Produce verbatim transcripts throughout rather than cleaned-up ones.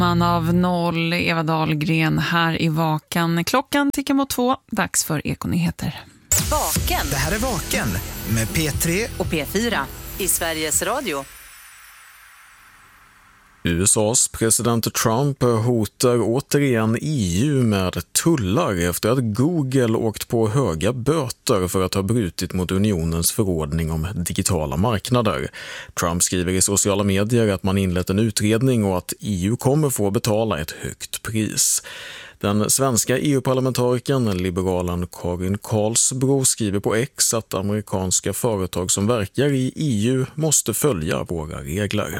Man av noll, Eva Dahlgren här i Vaken. Klockan tickar mot två, dags för Ekonyheter. Vaken. Det här är Vaken med P tre och P fyra i Sveriges Radio. U S A:s president Trump hotar återigen E U med tullar efter att Google åkt på höga böter för att ha brutit mot unionens förordning om digitala marknader. Trump skriver i sociala medier att man inlett en utredning och att E U kommer få betala ett högt pris. Den svenska E U-parlamentarikern, liberalen Karin Karlsbro, skriver på X att amerikanska företag som verkar i E U måste följa våra regler.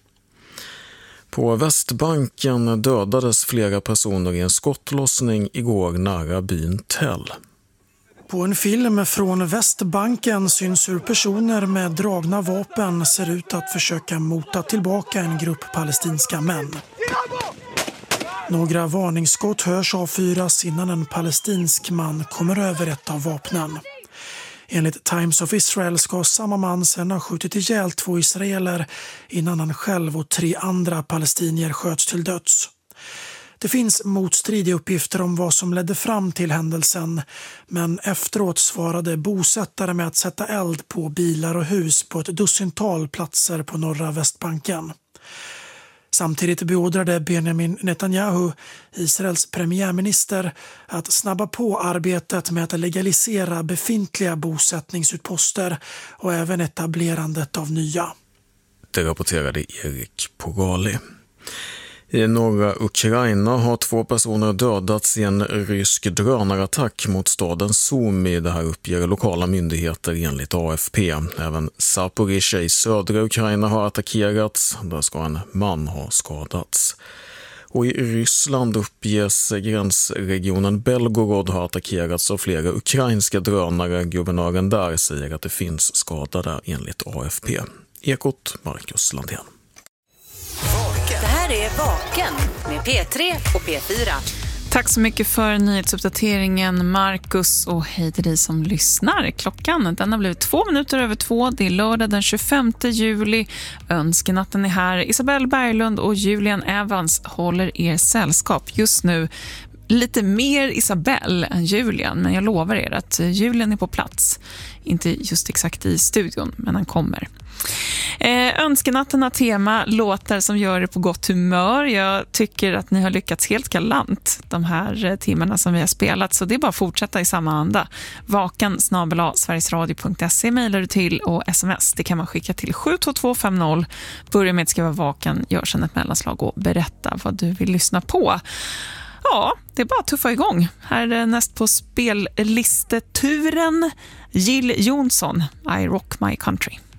På Västbanken dödades flera personer i en skottlossning igår nära byn Tell. På en film från Västbanken syns hur personer med dragna vapen ser ut att försöka mota tillbaka en grupp palestinska män. Några varningsskott hörs avfyras innan en palestinsk man kommer över ett av vapnen. Enligt Times of Israel ska samma man sedan ha skjutit ihjäl två israeler innan han själv och tre andra palestinier sköts till döds. Det finns motstridiga uppgifter om vad som ledde fram till händelsen, men efteråt svarade bosättare med att sätta eld på bilar och hus på ett dussintal platser på norra Västbanken. Samtidigt beordrade Benjamin Netanyahu, Israels premiärminister, att snabba på arbetet med att legalisera befintliga bosättningsutposter och även etablerandet av nya. Det rapporterade Erik Pogali. I norra Ukraina har två personer dödats i en rysk drönarattack mot staden Sumy. Det här uppger lokala myndigheter enligt A F P. Även Zaporizjzja i södra Ukraina har attackerats. Där ska en man ha skadats. Och i Ryssland uppges gränsregionen Belgorod ha attackerats av flera ukrainska drönare. Guvernören där säger att det finns skadade enligt A F P. Ekot, Marcus Landén. Det här är Vaken med P tre och P fyra. Tack så mycket för nyhetsuppdateringen, Marcus, och hej till dig som lyssnar. Klockan den har blivit två minuter över två. Det är lördag den tjugofemte juli. Önskenatten är här. Isabelle Berglund och Julian Evans håller er sällskap just nu. Lite mer Isabelle än Julian, men jag lovar er att Julian är på plats. Inte just exakt i studion, men han kommer. Eh, önskenatten har tema låtar som gör det på gott humör. Jag tycker att ni har lyckats helt galant de här eh, timmarna som vi har spelat, så det är bara att fortsätta i samma anda. Vaken snabel-a sverigesradio punkt se mejlar du till, och sms det kan man skicka till sju två två fem noll. Börja med att skriva Vaken, gör sedan ett mellanslag och berätta vad du vill lyssna på. Ja, det är bara att tuffa igång. Här är näst på spellisteturen Jill Johnson, I Rock My Country.